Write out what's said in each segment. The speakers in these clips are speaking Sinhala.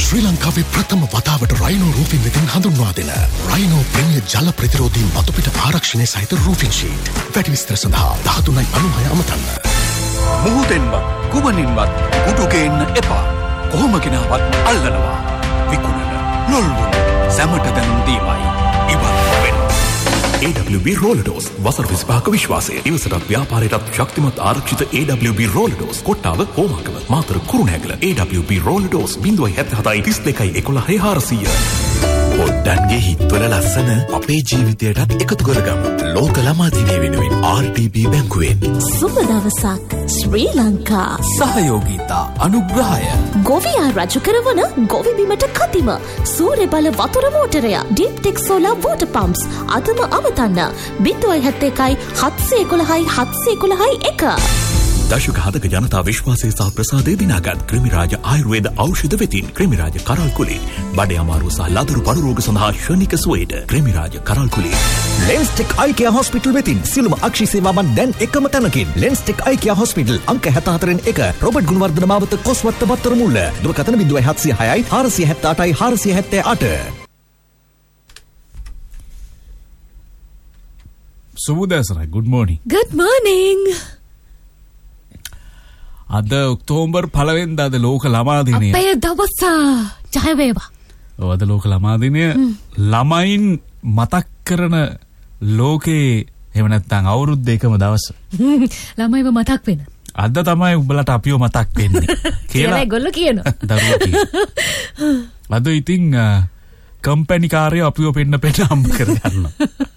ශ්‍රී ලංකාවේ ප්‍රථම වතාවට රයිනෝ රූෆින් වෙතින් හඳුන්වා දෙන රයිනෝ ප්‍රීමියර් ජල ප්‍රතිරෝධී මතුපිට ආරක්ෂණය සහිත රූෆින් ෂීට්. වැඩි විස්තර සඳහා 13.96 අමතන්න. මුහුදෙන්වත් කුමනින්වත් උඩු ගේන්න එපා. කොහොම ගෙනාවත් අල්ලනවා. විකුණන ලොල්වුන් සැමට දැනුම් දීමයි ඉවත් වෙන්න. AWB රෝලඩෝස් වසර 25ක විශ්වාසය. ඉවසටත් ව්‍යාපාරයටත් ශක්තිමත් ආරක්ෂිත AWB රෝලඩෝස්. කොට්ටාව හෝමාකව මාතර කුරුණෑගල. AWB රෝලඩෝස් 0.77 32 11 400. පොඩ්ඩන්ගේ හිත්වල ලස්සන අපේ ජීවිතයටත් එකතු කරගමු. ලෝක ළමා දිනය වෙනුවෙන් RTB බැංකුවෙන්. සුබ දවසක් ශ්‍රී ලංකා. සහයෝගීතා අනුග්‍රහය. ගොවියා රජු කරවන ගොවි බිමට කතිම සූර්ය බල වතුර මෝටරය ඩීප්ටෙක් සෝලාර් වෝටර් පම්ප්ස් අදම අමතන්න 0.71 දශක හතක ජනතා විශ්වාසය සහ ප්‍රසාදය දිනාගත් ක්‍රිමිරාජ ආයුර්වේද ඖෂධ වෙතින් ක්‍රිමිරාජ කරල් කුලේ බඩේ අමාරුව සහ ලදරු පඩු රෝග සඳහා ශනික සුවයට ක්‍රිමිරාජ කරල් කුලේ. ලෙන්ස්ටෙක් අයිකියා හොස්පිටල් වෙතින් සිළුම අක්ෂි සේවාවන් දැන් එකම තැනකින්. ලෙන්ස්ටෙක් අයිකියා හොස්පිටල් අංක 74 1 රොබර්ට් ගුණවර්ධන මාවත කොස්වත්ත බත්තර මුල්ල. දුරකථන 0706 478 478. සුබෝදෑසන. good morning. good morning. අද ඔක්තෝබර් 1 වෙනිදාද ලෝක ළමා දිනය. අපේ දවස ජය වේවා. ඔව් අද ලෝක ළමා දිනය ළමයින් මතක් කරන ලෝකේ එහෙම නැත්නම් අවුරුද්ද එකම දවස. ළමයිව මතක් වෙන. අද තමයි උඹලට අපිව මතක් වෙන්නේ කියලා ඒගොල්ලෝ කියනවා. දරුවෝ කියනවා. අද ඉතින් කම්පැනි කාර්යය අපිව පෙන්න හම්බ කරගන්නවා.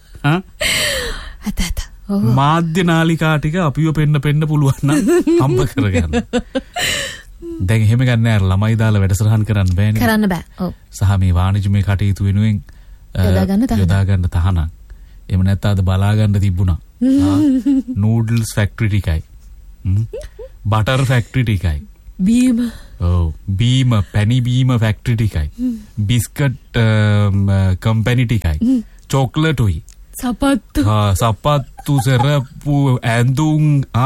අත මාධ්‍ය නාලිකා ටික අපිව පෙන්න පුළුවන් නම් හම්බ කරගන්න. දැන් එහෙම ගන්න යාර ළමයි දාලා වැඩසටහන් කරන්න බෑනේ. කරන්න බෑ. ඔව්. සහ මේ වාණිජමය කටයුතු වෙනුවෙන් යොදා ගන්න තහනම්. එහෙම නැත්නම් අද බලා ගන්න තිබුණා. නූඩල්ස් ෆැක්ටරි ටිකයි. බටර් ෆැක්ටරි ටිකයි. බීම. ඔව් බීම පැණි බීම ෆැක්ටරි ටිකයි. බිස්කට් කම්පැනි ටිකයි. චොක්ලට් උයි. සපත්තු සෙරප්පු ඇඳුම්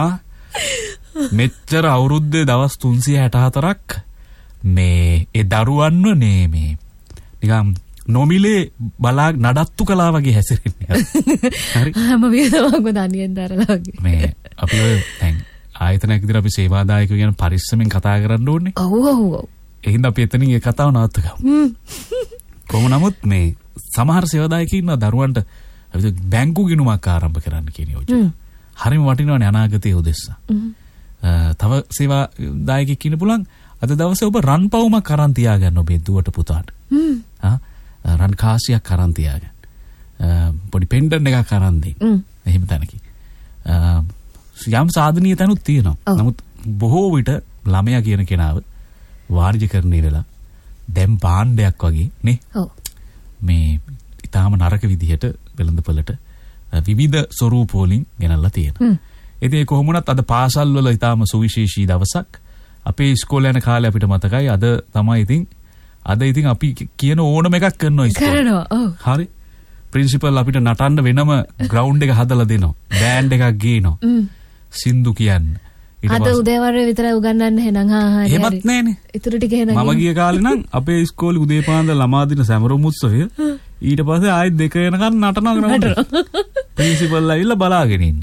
මෙච්චර අවුරුද්දේ දවස් 364ක් මේ ඒ දරුවන්ව මේ නිකම් නොමිලේ බලා නඩත්තු කළා වගේ හැසිරෙන්නේ. හරි. හැම වියදමක්ම දනියෙන් දරලා වගේ. මේ අපි දැන් ආයතනයක් විදිහට අපි සේවාදායකයෝ කියන පරිස්සමෙන් කතා කරන්න ඕනේ. ඔව් ඔව් ඔව්. එහෙනම් අපි එතනින් ඒ කතාව නවත්තගමු. කොහොම නමුත් මේ සමහර සේවාදායකයෝ ඉන්නවා දරුවන්ට බැංකු ගිණුමක් ආරම්භ කරන්න කියන යෝජන. හරිම වටිනවනේ අනාගතයේ උදෙසා. තව සේවාදායකයෙක් ඉන්න පුළුවන් අද දවසේ ඔබ රන් පවුමක් අරන් තියාගන්න ඔබේ දුවට පුතාට. රන් කාසියක් අරන් තියාගන්න. පොඩි පෙන්ඩන්ට් එකක් අරන් දෙන්න. එහෙම තැනකින්. යම් සාධනීය තැනුත් තියෙනවා. නමුත් බොහෝ විට ළමයා කියන කෙනාව වාණිජකරණය වෙලා දැන් භාණ්ඩයක් වගේ නේ. ඔව්. මේ ඊටාම නරක විදිහට වෙළඳපොළට විවිධ ස්වරූප වලින් ගෙනල්ලා තියෙනවා. ඉතින් ඒ කොහොමුණත් අද පාසල් වල ඊටාම සුවිශේෂී දවසක්. අපේ ඉස්කෝලේ යන කාලේ අපිට මතකයි අද තමයි ඉතින් අපි කියන ඕනම එකක් කරනවා ඉස්කෝලේ. කරනවා. ඔව්. හරි. ප්‍රින්සිපල් අපිට නටන්න වෙනම ග්‍රවුන්ඩ් එක හදලා දෙනවා. බෑන්ඩ් එකක් ගේනවා. සින්දු කියන්න. අද උදේවරු විතර උගන්වන්න එහෙනම් හරි. එහෙමත් නෑනේ. ඊටු ටික එහෙනම් මම ගිය කාලේ නම් අපේ ඉස්කෝලේ උදේ පාන්දර ළමා දින සැමරුම් උත්සවය ඊට පස්සේ ආයෙත් 2 වෙනකන් නටනවා. ප්‍රින්සිපල් ඇවිල්ලා බලාගෙන ඉන්න.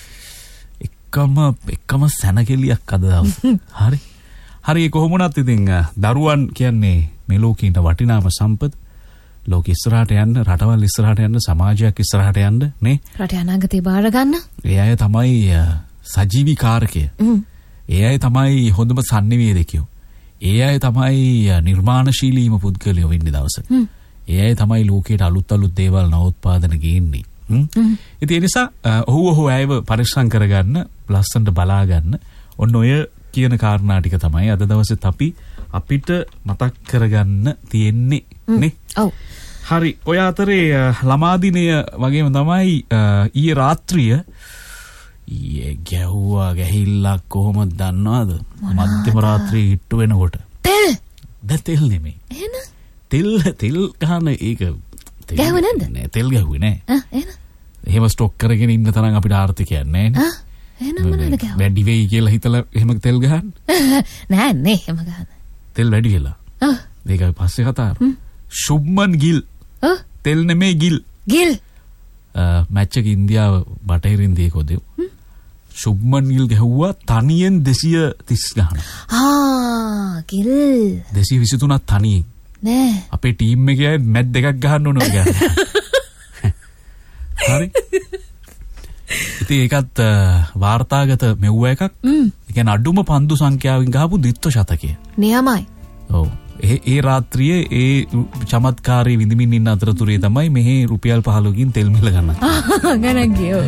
එකම සැනකෙලියක් අද දවසේ. හරි. හරි කොහොමුණත් ඉතින් දරුවන් කියන්නේ මේ ලෝකේ ඉන්න වටිනාම සම්පත. ලෝක ඉස්සරහට යන්න, රටවල් ඉස්සරහට යන්න, සමාජයක් ඉස්සරහට යන්න නේ. රටේ අනාගතේ බාර ගන්න. ඒ අය තමයි සජීවී කාරකය. ඒ අය තමයි හොඳම සංනිවේදකයෝ. ඒ අය තමයි නිර්මාණශීලීම පුද්ගලයෝ වෙන්නේ දවසක. ඒ අය තමයි ලෝකයට අලුත් දේවල් නවෝත්පාදන ගේන්නේ. ඉතින් ඒ නිසා ඔහු ඇයව පරිස්සම් කරගන්න, ලස්සනට බලා ගන්න. ඔන්න ඔය කියන කාරණා ටික තමයි අද දවසෙත් අපිට මතක් කරගන්න තියෙන්නේ නේ. ඔව්. හරි. ඔය අතරේ ළමා දිනය වගේම තමයි ඊයේ රාත්‍රිය ගැහුවා ගැහිල්ලක් කොහොමද දන්නවද? මධ්‍යම රාත්‍රියේ හිටු වෙනකොට. තෙල් නෙමෙයි. එහෙනම් තෙල් ගහන ඒක ගැහුවේ නැද්ද? නෑ තෙල් ගැහුවේ නෑ. එහෙනම් එහෙම ස්ටොක් කරගෙන ඉන්න තරම් අපිට ආර්ථිකයක් නෑ නේ. එහෙනම් මොනවද ගැහුවා? වැඩි වෙයි කියලා හිතලා එහෙම තෙල් ගහන්න. නෑ නේ එහෙම ගහන්න. තෙල් වැඩි වෙලා. ඒකයි පස්සේ කතාව. ශුබ්මන් ගිල්. තෙල් නෙමේ ගිල්. ගිල්. මැච් එක ඉන්දියාව බටහිර ඉන්දියාවේ කොදෙව්. ශුබ්මන් ගිල් ගැහුවා තනියෙන් 230 ගහන. ගිල්. 223ක් තනියෙන්. නෑ. අපේ ටීම් එකේ මැච් දෙකක් ගහන්න ඕන ඔය ගන්න. හරි. ඉතින් ඒකත් වාර්තාගත මෙව්ව එකක්. ඒ කියන්නේ අඩුම පන්දු සංඛ්‍යාවෙන් ගහපු ද්විත්ව ශතකය. නියමයි. ඔව්. ඒ රාත්‍රියේ ඒ චමත්කාරී විඳමින් ඉන්න අතරතුරේ තමයි මෙහි රුපියල් 15කින් තෙල් මිල ගන්න. ගණන් ගියෝ.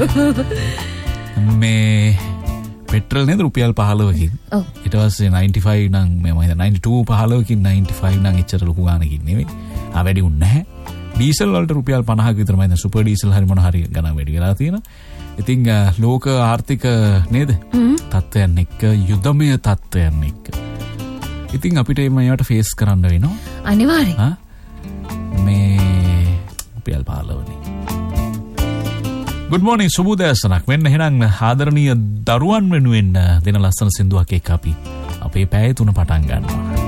මේ පෙට්‍රල් නේද රුපියල් 15කින්. ඔව්. ඊට පස්සේ 95 නම් මම හිතන්නේ 92 15කින් 95 නම් එච්චර ලොකු ගානකින් නෙවෙයි. වැඩි උන්නේ නැහැ. ඩීසල් වලට රුපියල් 50ක විතර මම හිතන්නේ සුපර් ඩීසල් හරි මොන හරි ගණන් වැඩි වෙලා තියෙනවා. ඉතින් ලෝක ආර්ථික නේද? තත්ත්වයන් එක්ක යුදමය තත්ත්වයන් එක්ක. ඉතින් අපිට මේවට ෆේස් කරන්න වෙනවා. අනිවාර්යෙන්. මේ රුපියල් 15නේ. good morning සුබෝදෑසනක් වෙන්න එහෙනම් ආදරණීය දරුවන් වෙනුවෙන් දෙන ලස්සන සින්දුවක් එක්ක අපි අපේ පැය 3 පටන් ගන්නවා.